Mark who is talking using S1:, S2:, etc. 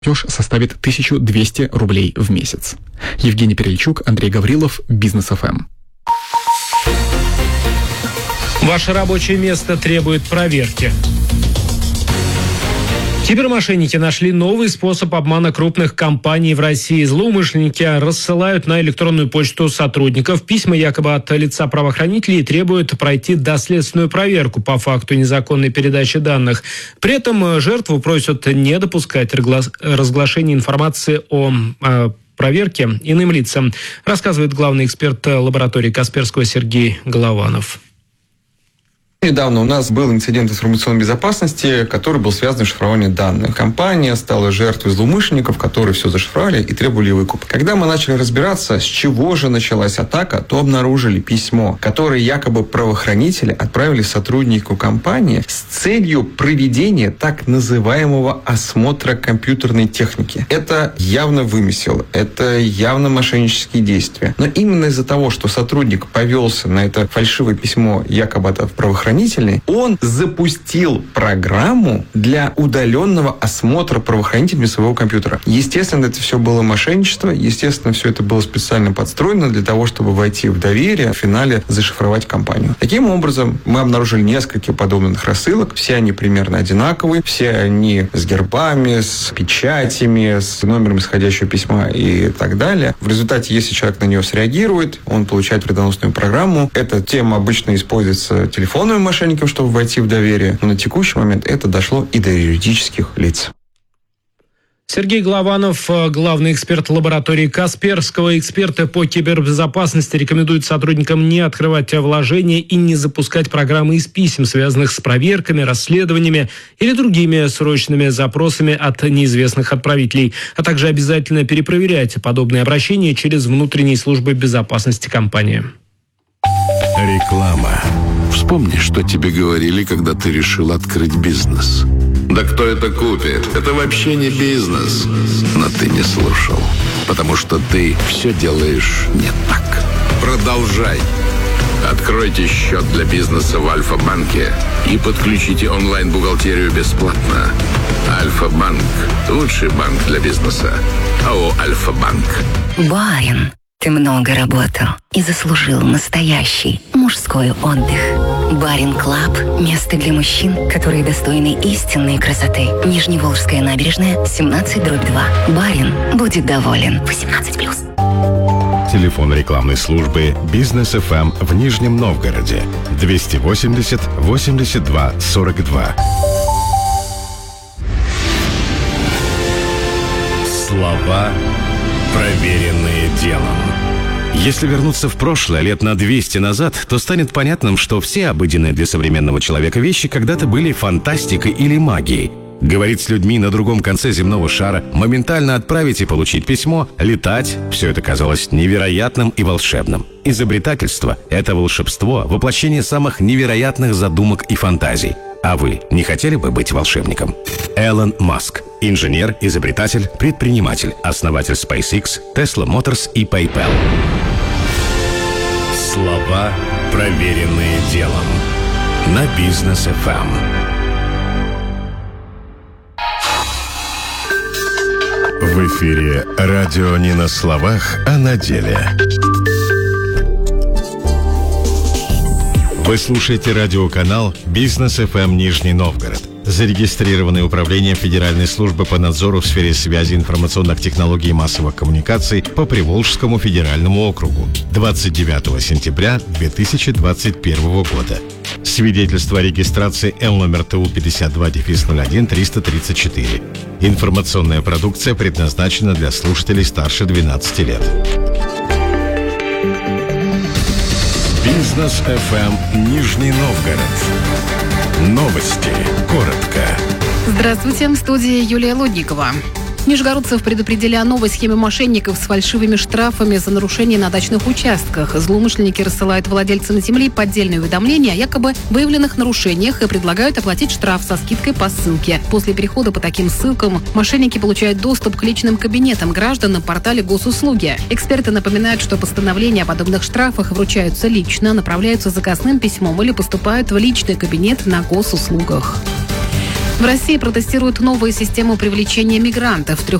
S1: платеж составит 1200 рублей в месяц. Евгений Перельчук, Андрей Гаврилов, Бизнес ФМ.
S2: Ваше рабочее место требует проверки. Кибермошенники нашли новый способ обмана крупных компаний в России. Злоумышленники рассылают на электронную почту сотрудников письма якобы от лица правоохранителей и требуют пройти доследственную проверку по факту незаконной передачи данных. При этом жертву просят не допускать разглашения информации о проверке иным лицам, рассказывает главный эксперт лаборатории Касперского Сергей Голованов.
S3: Недавно у нас был инцидент информационной безопасности, который был связан с шифрованием данных. Компания стала жертвой злоумышленников, которые все зашифровали и требовали выкуп. Когда мы начали разбираться, с чего же началась атака, то обнаружили письмо, которое якобы правоохранители отправили сотруднику компании с целью проведения так называемого осмотра компьютерной техники. Это явно вымысел, это явно мошеннические действия. Но именно из-за того, что сотрудник повелся на это фальшивое письмо якобы от правоохранителей, он запустил программу для удаленного осмотра правоохранителями своего компьютера. Естественно, это все было мошенничество, естественно, все это было специально подстроено для того, чтобы войти в доверие, в финале зашифровать компанию. Таким образом, мы обнаружили несколько подобных рассылок, все они примерно одинаковые, все они с гербами, с печатями, с номером исходящего письма и так далее. В результате, если человек на нее среагирует, он получает вредоносную программу. Эта тема обычно используется телефонными мошенникам, чтобы войти в доверие. Но на текущий момент это дошло и до юридических лиц.
S2: Сергей Голованов, главный эксперт лаборатории Касперского. Эксперты по кибербезопасности рекомендуют сотрудникам не открывать вложения и не запускать программы из писем, связанных с проверками, расследованиями или другими срочными запросами от неизвестных отправителей, а также обязательно перепроверять подобные обращения через внутренние службы безопасности компании.
S4: Реклама. Вспомни, что тебе говорили, когда ты решил открыть бизнес. Да кто это купит? Это вообще не бизнес. Но ты не слушал, потому что ты все делаешь не так. Продолжай. Откройте счет для бизнеса в Альфа-банке и подключите онлайн-бухгалтерию бесплатно. Альфа-банк – лучший банк для бизнеса. АО «Альфа-банк».
S5: Барин, ты много работал и заслужил настоящий мужской отдых. Барин Клаб – место для мужчин, которые достойны истинной красоты. Нижневолжская набережная, 17/2. Барин будет доволен. 18+.
S6: Телефон рекламной службы «Бизнес ФМ» в Нижнем Новгороде 280 82 42. Слова, проверенные делом. Если вернуться в прошлое лет на 200 назад, то станет понятным, что все обыденные для современного человека вещи когда-то были фантастикой или магией. Говорить с людьми на другом конце земного шара, моментально отправить и получить письмо, летать – все это казалось невероятным и волшебным. Изобретательство – это волшебство, воплощение самых невероятных задумок и фантазий. А вы не хотели бы быть волшебником? Элон Маск. Инженер, изобретатель, предприниматель, основатель SpaceX, Tesla Motors и PayPal. Слова, проверенные делом. На Бизнес ФМ. В эфире радио не на словах, а на деле. Вы слушаете радиоканал «Бизнес ФМ Нижний Новгород», зарегистрированное управлением Федеральной службы по надзору в сфере связи, информационных технологий и массовых коммуникаций по Приволжскому федеральному округу 29 сентября 2021 года. Свидетельство о регистрации Л номер ТУ 52-01-334. Информационная продукция предназначена для слушателей старше 12 лет. Бизнес ФМ Нижний Новгород. Новости. Коротко.
S7: Здравствуйте, в студии Юлия Лудникова. Нижегородцев предупредили о новой схеме мошенников с фальшивыми штрафами за нарушение на дачных участках. Злоумышленники рассылают владельцам земли поддельные уведомления о якобы выявленных нарушениях и предлагают оплатить штраф со скидкой по ссылке. После перехода по таким ссылкам мошенники получают доступ к личным кабинетам граждан на портале госуслуги. Эксперты напоминают, что постановления о подобных штрафах вручаются лично, направляются заказным письмом или поступают в личный кабинет на госуслугах. В России протестируют новую систему привлечения мигрантов.